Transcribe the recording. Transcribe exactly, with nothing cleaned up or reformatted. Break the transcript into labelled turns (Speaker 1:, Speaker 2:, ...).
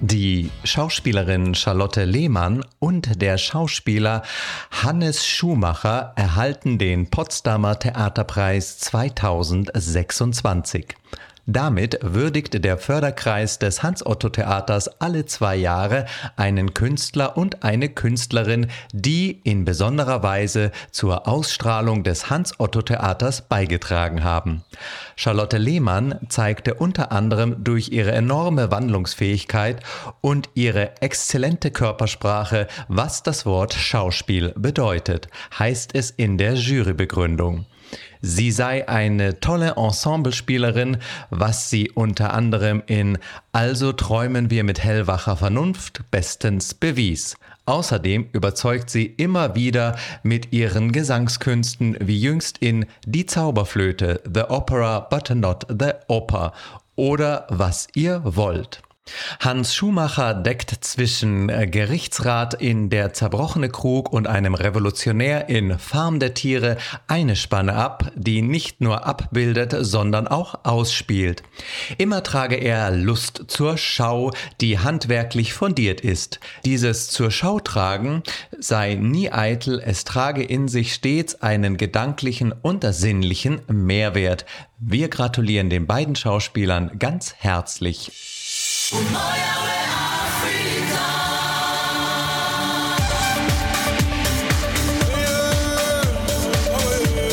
Speaker 1: Die Schauspielerin Charlotte Lehmann und der Schauspieler Hannes Schumacher erhalten den Potsdamer Theaterpreis zweitausendsechsundzwanzig. Damit würdigt der Förderkreis des Hans-Otto-Theaters alle zwei Jahre einen Künstler und eine Künstlerin, die in besonderer Weise zur Ausstrahlung des Hans-Otto-Theaters beigetragen haben. Charlotte Lehmann zeigte unter anderem durch ihre enorme Wandlungsfähigkeit und ihre exzellente Körpersprache, was das Wort Schauspiel bedeutet, heißt es in der Jurybegründung. Sie sei eine tolle Ensemblespielerin, was sie unter anderem in Also träumen wir mit hellwacher Vernunft bestens bewies. Außerdem überzeugt sie immer wieder mit ihren Gesangskünsten, wie jüngst in Die Zauberflöte, The Opera but not the Oper oder Was ihr wollt. Hans Schumacher deckt zwischen Gerichtsrat in Der zerbrochene Krug und einem Revolutionär in Farm der Tiere eine Spanne ab, die nicht nur abbildet, sondern auch ausspielt. Immer trage er Lust zur Schau, die handwerklich fundiert ist. Dieses zur Schau tragen sei nie eitel, es trage in sich stets einen gedanklichen und sinnlichen Mehrwert. Wir gratulieren den beiden Schauspielern ganz herzlich.
Speaker 2: Moja Afrika.